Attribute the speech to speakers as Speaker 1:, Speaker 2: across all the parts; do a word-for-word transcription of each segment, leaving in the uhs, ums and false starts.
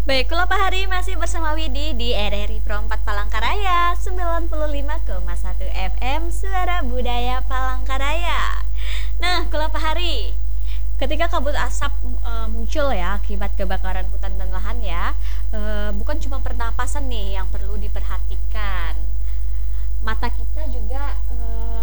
Speaker 1: Baik, Kula Pahari masih bersama Widi di R R I Pro empat Palangkaraya sembilan puluh lima koma satu F M Suara Budaya Palangkaraya. Nah, Kula Pahari, ketika kabut asap e, muncul ya akibat kebakaran hutan dan lahan ya, e, bukan cuma pernapasan nih yang perlu diperhatikan. Mata kita juga e,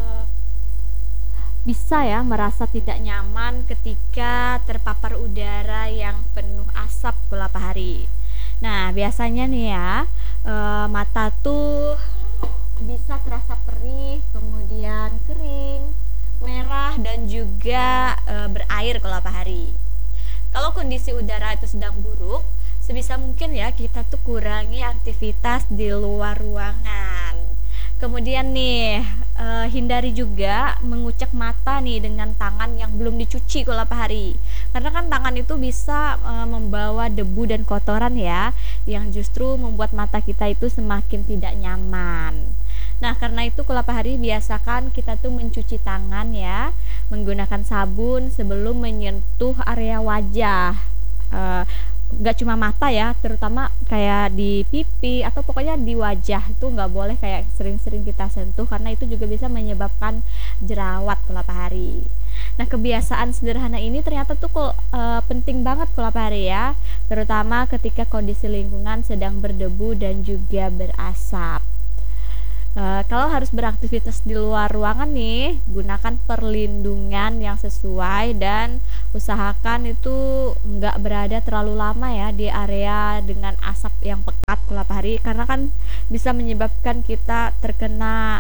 Speaker 1: bisa ya merasa tidak nyaman ketika terpapar udara yang penuh asap, Kula Pahari. Nah, biasanya nih ya, e, mata tuh bisa terasa perih, kemudian kering, merah dan juga e, berair, Kula Pahari. Kalau kondisi udara itu sedang buruk, sebisa mungkin ya kita tuh kurangi aktivitas di luar ruangan. Kemudian nih, e, hindari juga mengucek mata nih dengan tangan yang belum dicuci, Kula Pahari. Karena kan tangan itu bisa e, membawa debu dan kotoran ya, yang justru membuat mata kita itu semakin tidak nyaman. Nah, karena itu Kula Pahari biasakan kita tuh mencuci tangan ya, menggunakan sabun sebelum menyentuh area wajah. E, Gak cuma mata ya, terutama kayak di pipi atau pokoknya di wajah itu nggak boleh kayak sering-sering kita sentuh, karena itu juga bisa menyebabkan jerawat, Kula Pahari. Nah, kebiasaan sederhana ini ternyata tuh kul, e, penting banget, Kula Pahari ya, terutama ketika kondisi lingkungan sedang berdebu dan juga berasap. Uh, kalau harus beraktivitas di luar ruangan nih, gunakan perlindungan yang sesuai dan usahakan itu nggak berada terlalu lama ya di area dengan asap yang pekat, Kula Pahari, karena kan bisa menyebabkan kita terkena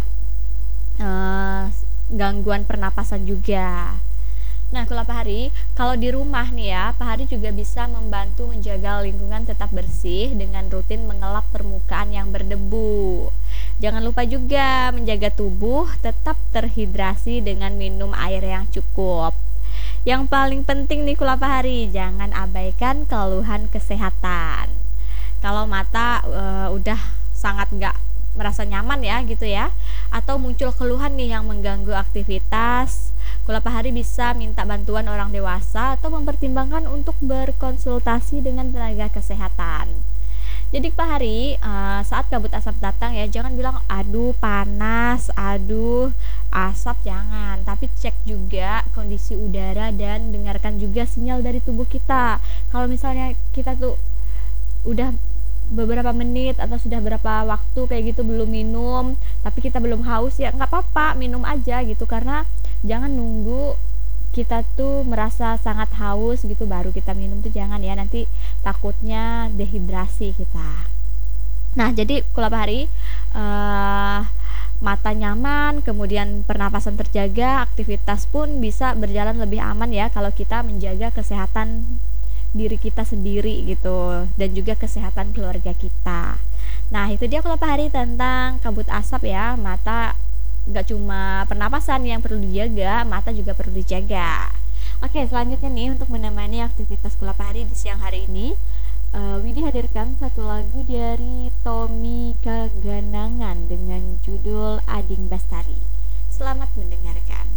Speaker 1: uh, gangguan pernapasan juga. Nah, Kula Pahari, kalau di rumah nih ya, Pahari juga bisa membantu menjaga lingkungan tetap bersih dengan rutin mengelap permukaan yang berdebu. Jangan lupa juga menjaga tubuh tetap terhidrasi dengan minum air yang cukup. Yang paling penting nih, Kula Pahari, jangan abaikan keluhan kesehatan. Kalau mata e, udah sangat nggak merasa nyaman ya gitu ya, atau muncul keluhan nih yang mengganggu aktivitas, Kula Pahari bisa minta bantuan orang dewasa atau mempertimbangkan untuk berkonsultasi dengan tenaga kesehatan. Jadi Pahari, uh, saat kabut asap datang ya, jangan bilang aduh panas, aduh asap, jangan. Tapi cek juga kondisi udara dan dengarkan juga sinyal dari tubuh kita. Kalau misalnya kita tuh udah beberapa menit atau sudah berapa waktu kayak gitu belum minum, tapi kita belum haus, ya nggak apa-apa, minum aja gitu. Karena jangan nunggu kita tuh merasa sangat haus gitu baru kita minum tuh, jangan ya, nanti takutnya dehidrasi kita. Nah, jadi Kula Pahari, uh, mata nyaman, kemudian pernapasan terjaga, aktivitas pun bisa berjalan lebih aman ya kalau kita menjaga kesehatan diri kita sendiri gitu, dan juga kesehatan keluarga kita. Nah, itu dia Kula Pahari tentang kabut asap ya. Mata gak cuma pernapasan yang perlu dijaga, mata juga perlu dijaga. Oke, selanjutnya nih, untuk menemani aktivitas Kula Pahari di siang hari ini, uh, Widi hadirkan satu lagu dari Tommy Kaganangan dengan judul Ading Bastari. Selamat mendengarkan.